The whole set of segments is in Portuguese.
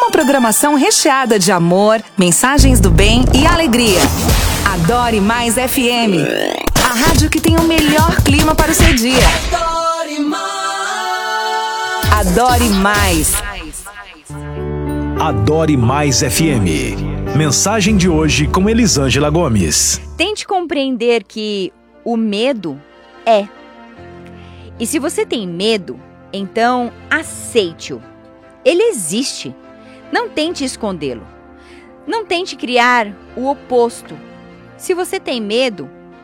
Uma programação recheada de amor, mensagens do bem e alegria. Adore Mais FM. A rádio que tem o melhor clima para o seu dia. Adore Mais. Adore Mais. Adore Mais FM. Mensagem de hoje com Elisângela Gomes. Tente compreender que o medo é. E se você tem medo, então aceite-o. Ele existe. Não tente escondê-lo. Não tente criar o oposto. Se você tem medo,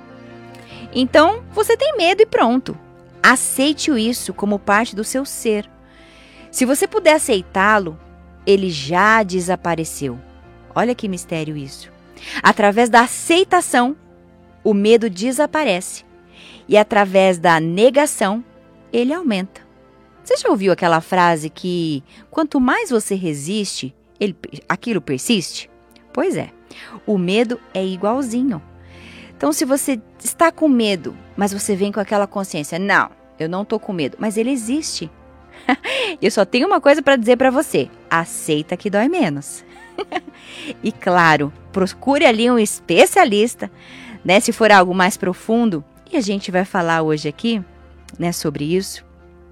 então você tem medo e pronto. Aceite isso como parte do seu ser. Se você puder aceitá-lo, ele já desapareceu. Olha que mistério isso. Através da aceitação, o medo desaparece. E através da negação, ele aumenta. Você já ouviu aquela frase que quanto mais você resiste, aquilo persiste? Pois é, o medo é igualzinho. Então, se você está com medo, mas você vem com aquela consciência, não, eu não estou com medo, mas ele existe. Eu só tenho uma coisa para dizer para você, aceita que dói menos. E claro, procure ali um especialista, né, se for algo mais profundo, e a gente vai falar hoje aqui, né, sobre isso.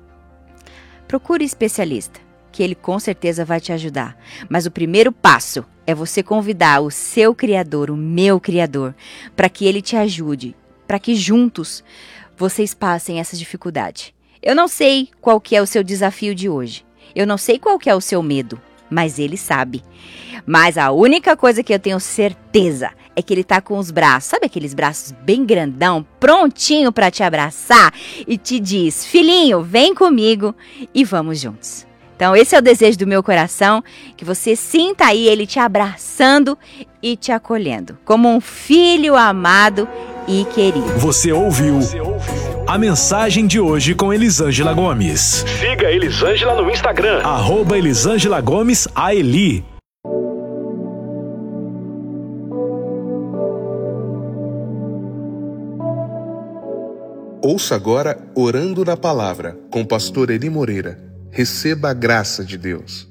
Procure especialista, que ele com certeza vai te ajudar. Mas o primeiro passo é você convidar o seu Criador, o meu Criador, para que ele te ajude, para que juntos vocês passem essa dificuldade. Eu não sei qual que é o seu desafio de hoje. Eu não sei qual que é o seu medo, mas ele sabe. Mas a única coisa que eu tenho certeza é que ele tá com os braços, sabe aqueles braços bem grandão, prontinho para te abraçar e te diz, filhinho, vem comigo e vamos juntos. Então esse é o desejo do meu coração, que você sinta aí ele te abraçando e te acolhendo, como um filho amado e querido. Você ouviu a mensagem de hoje com Elisângela Gomes. Siga Elisângela no Instagram, @Elisângela Gomes AELI. Ouça agora Orando na Palavra, com o pastor Eli Moreira. Receba a graça de Deus.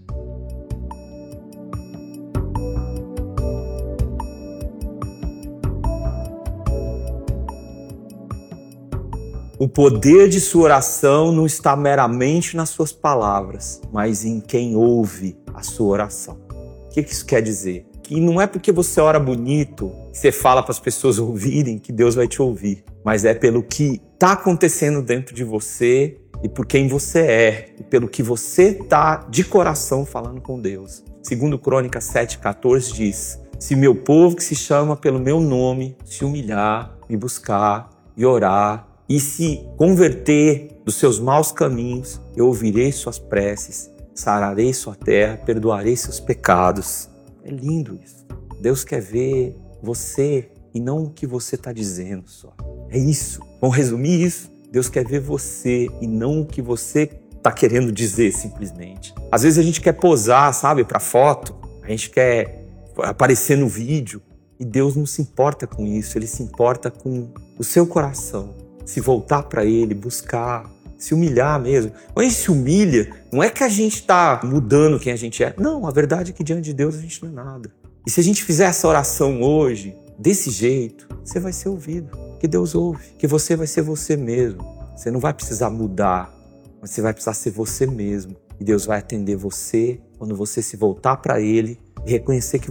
O poder de sua oração não está meramente nas suas palavras, mas em quem ouve a sua oração. O que isso quer dizer? Que não é porque você ora bonito, você fala para as pessoas ouvirem, que Deus vai te ouvir. Mas é pelo que está acontecendo dentro de você e por quem você é. E pelo que você está de coração falando com Deus. Segundo Crônicas 7,14 diz: se meu povo que se chama pelo meu nome se humilhar, me buscar e orar, e se converter dos seus maus caminhos, eu ouvirei suas preces, sararei sua terra, perdoarei seus pecados. É lindo isso. Deus quer ver você e não o que você está dizendo só. É isso. Vamos resumir isso? Deus quer ver você e não o que você está querendo dizer simplesmente. Às vezes a gente quer posar, sabe, para foto. A gente quer aparecer no vídeo. E Deus não se importa com isso. Ele se importa com o seu coração. Se voltar para Ele, buscar, se humilhar mesmo. Quando a gente se humilha, não é que a gente está mudando quem a gente é. Não, a verdade é que diante de Deus a gente não é nada. E se a gente fizer essa oração hoje, desse jeito, você vai ser ouvido. Que Deus ouve. Que você vai ser você mesmo. Você não vai precisar mudar, mas você vai precisar ser você mesmo. E Deus vai atender você quando você se voltar para Ele e reconhecer que